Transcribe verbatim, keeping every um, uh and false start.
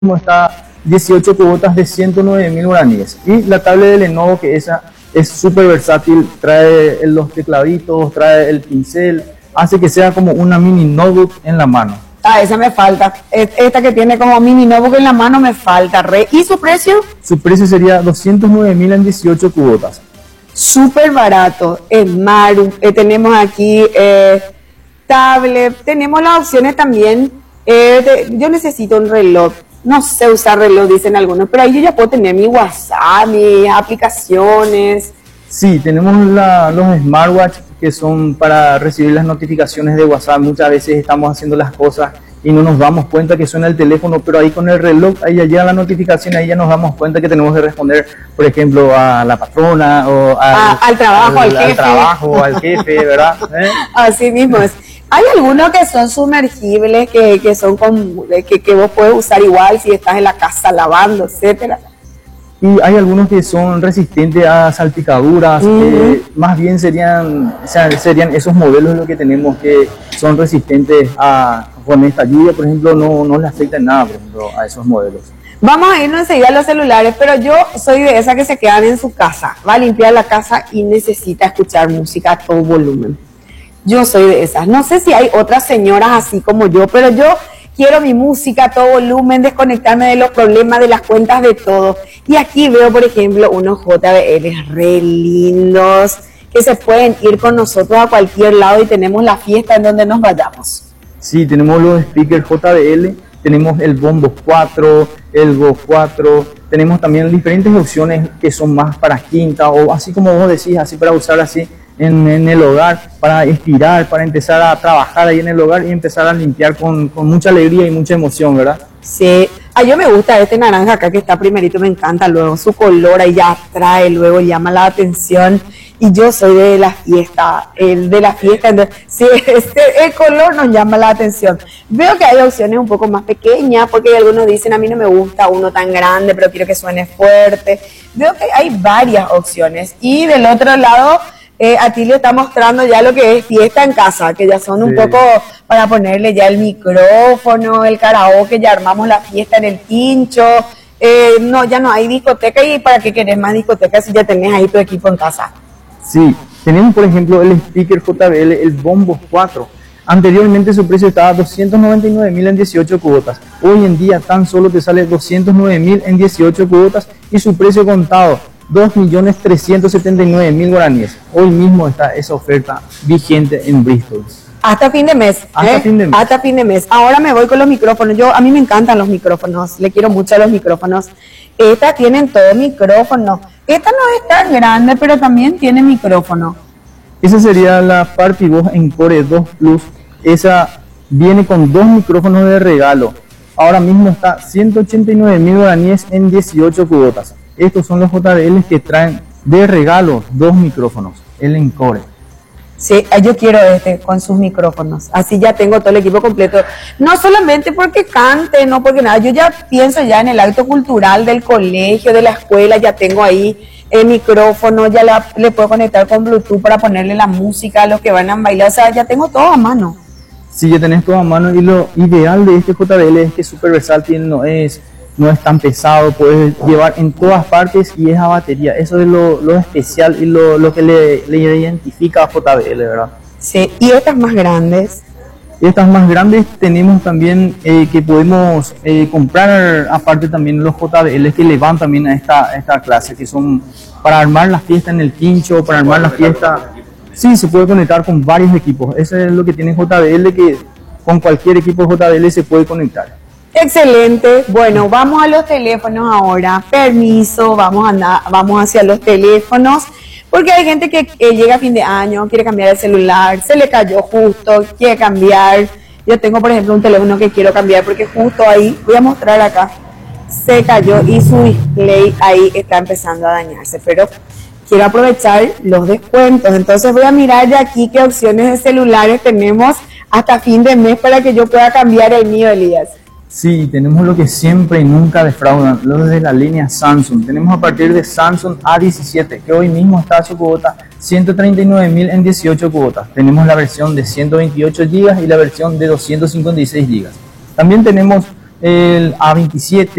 está dieciocho cuotas de ciento nueve mil guaraníes. Y la tablet de Lenovo, que esa es súper versátil, trae los tecladitos, trae el pincel, hace que sea como una mini notebook en la mano. Ah, esa me falta. Esta que tiene como mini notebook en la mano me falta. Re. ¿Y su precio? Su precio sería doscientos nueve mil en dieciocho cuotas. Súper barato. Smaru. Eh, tenemos aquí eh, tablet. Tenemos las opciones también. Eh, de, yo necesito un reloj. No sé usar reloj, dicen algunos, pero ahí yo ya puedo tener mi WhatsApp, mis aplicaciones. Sí, tenemos la, los smartwatch que son para recibir las notificaciones de WhatsApp. Muchas veces estamos haciendo las cosas y no nos damos cuenta que suena el teléfono, pero ahí con el reloj, ahí ya llega la notificación, ahí ya nos damos cuenta que tenemos que responder, por ejemplo, a la patrona o al, a, al trabajo, al, al, al jefe. Al trabajo, al jefe, ¿verdad? ¿Eh? Así mismo es. Hay algunos que son sumergibles, que, que son con, que, que vos puedes usar igual si estás en la casa lavando, etcétera. Y hay algunos que son resistentes a salpicaduras, uh-huh. que más bien serían, o sea, serían esos modelos los que tenemos que son resistentes a, con esta lluvia, por ejemplo, no, no le afecta en nada, por ejemplo, a esos modelos. Vamos a irnos enseguida a los celulares, pero yo soy de esas que se quedan en su casa, va a limpiar la casa y necesita escuchar música a todo volumen. Yo soy de esas. No sé si hay otras señoras así como yo, pero yo quiero mi música a todo volumen, desconectarme de los problemas, de las cuentas, de todo. Y aquí veo, por ejemplo, unos J B L re lindos que se pueden ir con nosotros a cualquier lado y tenemos la fiesta en donde nos vayamos. Sí, tenemos los speakers J B L, tenemos el Bombo cuatro, el Go cuatro, tenemos también diferentes opciones que son más para quinta o así como vos decís, así para usar así en, en el hogar, para estirar, para empezar a trabajar ahí en el hogar y empezar a limpiar con, con mucha alegría y mucha emoción, ¿verdad? Sí, a yo me gusta este naranja acá que está primerito, me encanta luego, su color ahí ya atrae, luego llama la atención y yo soy de la fiesta, el de la fiesta, entonces, sí, este, el color nos llama la atención. Veo que hay opciones un poco más pequeñas porque algunos dicen a mí no me gusta uno tan grande, pero quiero que suene fuerte. Veo que hay varias opciones y del otro lado Eh, Atilio está mostrando ya lo que es fiesta en casa, que ya son un sí. poco para ponerle ya el micrófono, el karaoke, ya armamos la fiesta en el quincho, eh, no, ya no hay discoteca. ¿Y para qué querés más discoteca si ya tenés ahí tu equipo en casa? Sí, tenemos por ejemplo el speaker J B L, el Bombo cuatro. Anteriormente su precio estaba a doscientos noventa y nueve mil en dieciocho cuotas. Hoy en día tan solo te sale doscientos nueve mil en dieciocho cuotas y su precio contado dos millones trescientos setenta y nueve mil guaraníes. Hoy mismo está esa oferta vigente en Bristol. Hasta fin de mes. Hasta ¿eh? fin de mes. Hasta fin de mes. Ahora me voy con los micrófonos. Yo, a mí me encantan los micrófonos. Le quiero mucho a los micrófonos. Estas tienen todo micrófono. Esta no es tan grande, pero también tiene micrófono. Esa sería la Partyvox Encore dos Plus. Esa viene con dos micrófonos de regalo. Ahora mismo está ciento ochenta y nueve mil guaraníes en dieciocho cuotas. Estos son los J B L que traen de regalo dos micrófonos, el Encore. Sí, yo quiero este con sus micrófonos, así ya tengo todo el equipo completo. No solamente porque cante, no porque nada, yo ya pienso ya en el acto cultural del colegio, de la escuela, ya tengo ahí el micrófono, ya la, le puedo conectar con Bluetooth para ponerle la música a los que van a bailar, o sea, ya tengo todo a mano. Sí, ya tenés todo a mano y lo ideal de este J B L es que es súper versátil, no es... no es tan pesado, puedes llevar en todas partes y es a batería. Eso es lo, lo especial y lo, lo que le, le identifica a J B L, ¿verdad? Sí, y estas más grandes. Estas más grandes tenemos también eh, que podemos eh, comprar aparte también los J B L que le van también a esta, a esta clase, que son para armar la fiesta en el quincho, para armar la fiesta. Sí, se puede conectar con varios equipos. Eso es lo que tiene J B L, que con cualquier equipo J B L se puede conectar. Excelente. Bueno, vamos a los teléfonos ahora. Permiso, vamos a andar, vamos hacia los teléfonos, porque hay gente que, que llega a fin de año, quiere cambiar el celular, se le cayó justo, quiere cambiar. Yo tengo, por ejemplo, un teléfono que quiero cambiar porque justo ahí, voy a mostrar acá, se cayó y su display ahí está empezando a dañarse, pero quiero aprovechar los descuentos. Entonces voy a mirar de aquí qué opciones de celulares tenemos hasta fin de mes para que yo pueda cambiar el mío, Elías. Sí, tenemos lo que siempre y nunca defraudan, los de la línea Samsung. Tenemos a partir de Samsung A diecisiete, que hoy mismo está a su cuota ciento treinta y nueve mil en dieciocho cuotas. Tenemos la versión de ciento veintiocho gigas y la versión de doscientos cincuenta y seis gigas. También tenemos el A veintisiete,